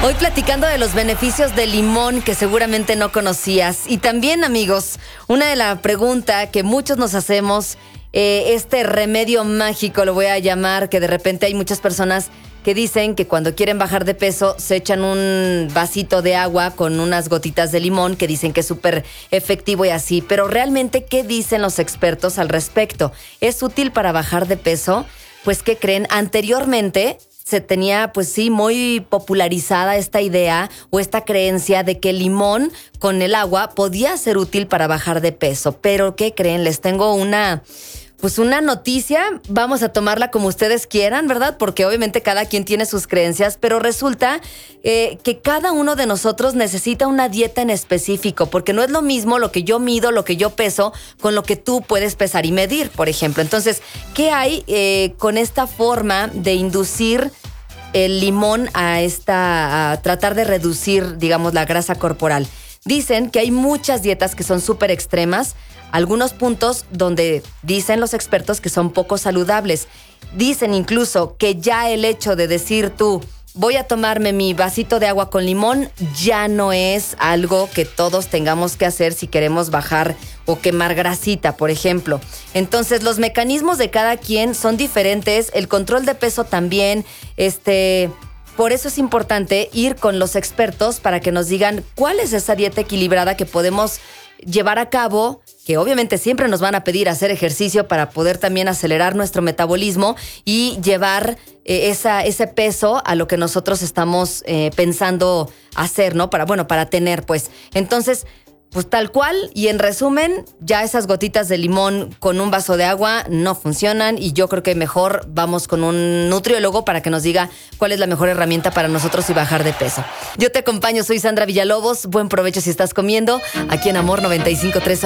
Hoy platicando de los beneficios del limón que seguramente no conocías. Y también, amigos, una de las preguntas que muchos nos hacemos, este remedio mágico lo voy a llamar, que de repente hay muchas personas que dicen que cuando quieren bajar de peso se echan un vasito de agua con unas gotitas de limón, que dicen que es súper efectivo y así. Pero realmente, ¿qué dicen los expertos al respecto? ¿Es útil para bajar de peso? Pues, ¿qué creen? Anteriormente se tenía, pues sí, muy popularizada esta idea o esta creencia de que el limón con el agua podía ser útil para bajar de peso. Pero, ¿qué creen? Les tengo una noticia. Vamos a tomarla como ustedes quieran, ¿verdad? Porque obviamente cada quien tiene sus creencias, pero resulta que cada uno de nosotros necesita una dieta en específico, porque no es lo mismo lo que yo mido, lo que yo peso, con lo que tú puedes pesar y medir, por ejemplo. Entonces, ¿qué hay con esta forma de inducir el limón a tratar de reducir, digamos, la grasa corporal? Dicen que hay muchas dietas que son súper extremas, algunos puntos donde dicen los expertos que son poco saludables. Dicen incluso que ya el hecho de decir tú, voy a tomarme mi vasito de agua con limón, ya no es algo que todos tengamos que hacer si queremos bajar o quemar grasita, por ejemplo. Entonces, los mecanismos de cada quien son diferentes, el control de peso también, por eso es importante ir con los expertos para que nos digan cuál es esa dieta equilibrada que podemos llevar a cabo, que obviamente siempre nos van a pedir hacer ejercicio para poder también acelerar nuestro metabolismo y llevar ese peso a lo que nosotros estamos pensando hacer, ¿no? Para tener, pues. Entonces, pues tal cual, y en resumen, ya esas gotitas de limón con un vaso de agua no funcionan, y yo creo que mejor vamos con un nutriólogo para que nos diga cuál es la mejor herramienta para nosotros y bajar de peso. Yo te acompaño, soy Sandra Villalobos, buen provecho si estás comiendo, aquí en Amor 95.3.